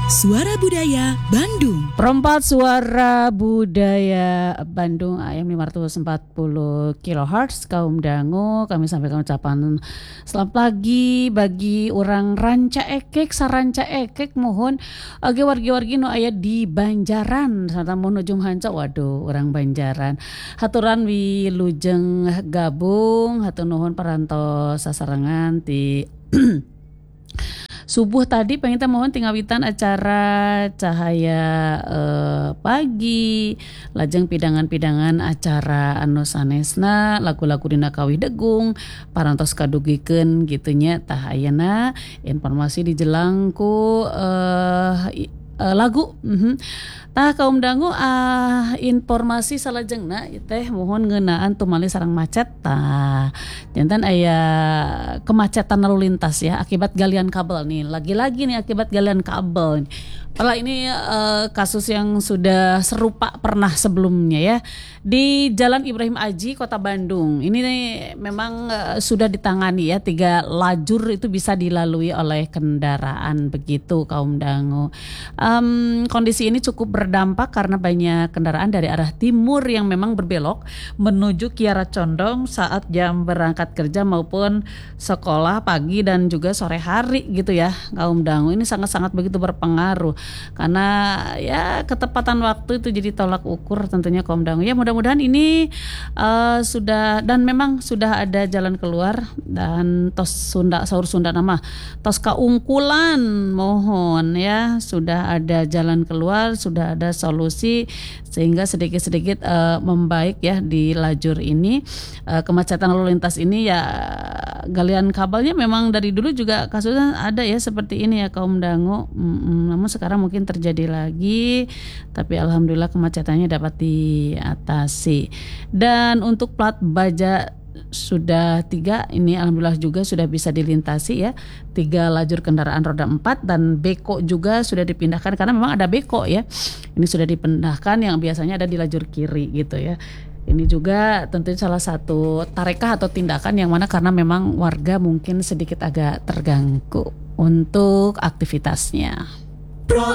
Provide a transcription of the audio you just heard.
Suara Budaya Bandung. Perempat Suara Budaya Bandung AM 540 kHz kaum dangu, kami sampaikan ucapan selamat pagi bagi orang ranca ekek saranca ekek mohon age wargi-wargi nu aya di Banjaran sarta mun ujung hanca waduh orang Banjaran haturan wilujeng gabung hatur nuhun parantos sasarengan ti subuh tadi pengen mohon tinggawitan acara cahaya pagi lajeng pidangan-pidangan acara anu sanesna lagu-lagu dina kawih degung parantos kadugikeun gitunya tah ayeuna informasi dijelang ku lagu tah kaum dangu informasi salajengna teh mohon ngeunaan tumali sareng macet tah jantan aya kemacetan lalu lintas ya akibat galian kabel nih lagi-lagi nih akibat galian kabel. Padahal ini kasus yang sudah serupa pernah sebelumnya ya di Jalan Ibrahim Aji Kota Bandung. Ini nih, memang sudah ditangani ya 3 lajur itu bisa dilalui oleh kendaraan begitu kaum dangu. Kondisi ini cukup berdampak karena banyak kendaraan dari arah timur yang memang berbelok menuju Kiara Condong saat jam berangkat kerja maupun sekolah pagi dan juga sore hari gitu ya kaum dangu. Ini sangat-sangat begitu berpengaruh. Karena ya ketepatan waktu itu jadi tolak ukur tentunya kaum dangu. Ya mudah-mudahan ini sudah dan memang sudah ada jalan keluar dan tos Sunda sahur Sunda nama tos kaungkulan mohon ya sudah ada jalan keluar, sudah ada solusi sehingga sedikit-sedikit membaik ya di lajur ini. Kemacetan lalu lintas ini ya galian kabelnya memang dari dulu juga kasusnya ada ya seperti ini ya kaum dangu. Namun sekarang mungkin terjadi lagi, tapi alhamdulillah kemacetannya dapat diatasi. Dan untuk plat baja sudah 3 ini alhamdulillah juga sudah bisa dilintasi ya 3 lajur kendaraan roda 4 dan beko juga sudah dipindahkan karena memang ada beko ya ini sudah dipindahkan yang biasanya ada di lajur kiri gitu ya. Ini juga tentunya salah satu tarekah atau tindakan yang mana karena memang warga mungkin sedikit agak terganggu untuk aktivitasnya.